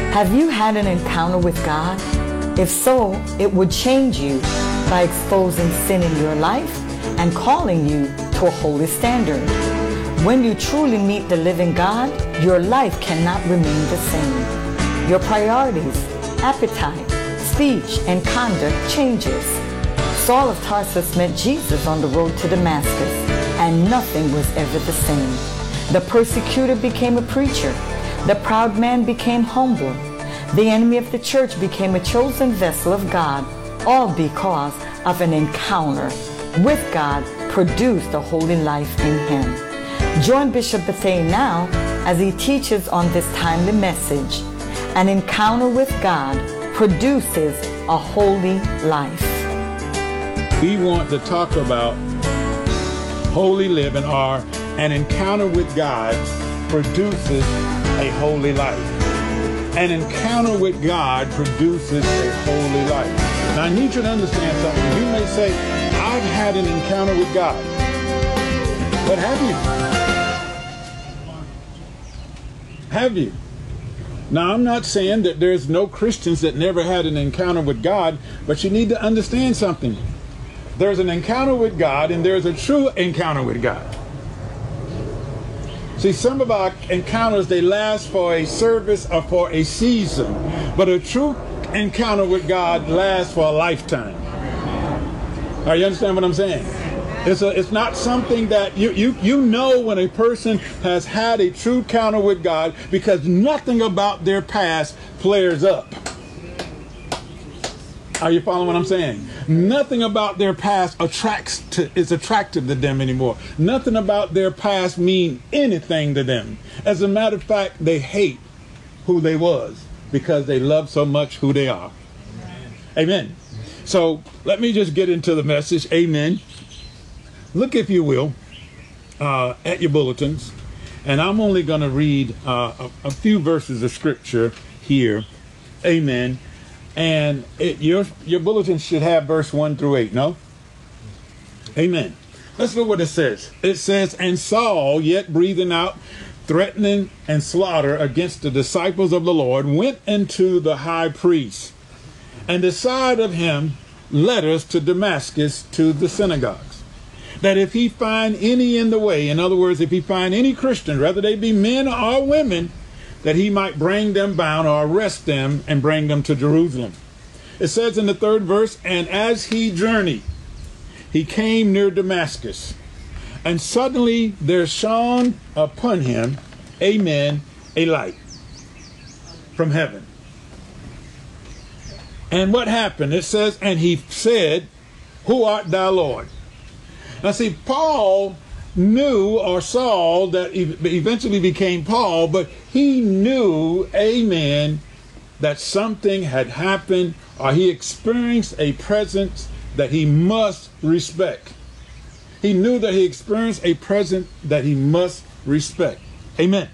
Have you had an encounter with God? If so, it would change you by exposing sin in your life and calling you to a holy standard. When you truly meet the living God, your life cannot remain the same. Your priorities, appetite, speech, and conduct changes. Saul of Tarsus met Jesus on the road to Damascus, and nothing was ever the same. The persecutor became a preacher. The proud man became humble. The enemy of the church became a chosen vessel of God, all because of an encounter with God produced a holy life in him. Join Bishop Bethea now as he teaches on this timely message. An encounter with God produces a holy life. We want to talk about holy living, or an encounter with God produces a holy life. An encounter with God produces a holy life. Now I need you to understand something. You may say, I've had an encounter with God. But have you? Have you? Now I'm not saying that there's no Christians that never had an encounter with God, but you need to understand something. There's an encounter with God, and there's a true encounter with God. See, some of our encounters, they last for a service or for a season, but a true encounter with God lasts for a lifetime. Are you understand what I'm saying? It's not something that you know when a person has had a true encounter with God, because nothing about their past flares up. Are you following what I'm saying? Nothing about their past is attractive to them anymore. Nothing about their past means anything to them. As a matter of fact, they hate who they was because they love so much who they are. Amen. So let me just get into the message. Amen. Look, if you will, at your bulletins, and I'm only going to read a few verses of scripture here. Amen. And your bulletin should have verse 1 through 8, no? Amen. Let's look what it says. It says, and Saul, yet breathing out threatening and slaughter against the disciples of the Lord, went into the high priest and desired of him letters to Damascus to the synagogues, that if he find any in the way, in other words, if he find any Christian, whether they be men or women, that he might bring them bound or arrest them and bring them to Jerusalem. It says in the 3rd verse, and as he journeyed, he came near Damascus, and suddenly there shone upon him, amen, a light from heaven. And what happened? It says, and he said, who art thou, Lord? Now see, Paul knew, or Saul, that eventually became Paul, but he knew, amen, that something had happened, or he experienced a presence that he must respect. He knew that he experienced a presence that he must respect. Amen.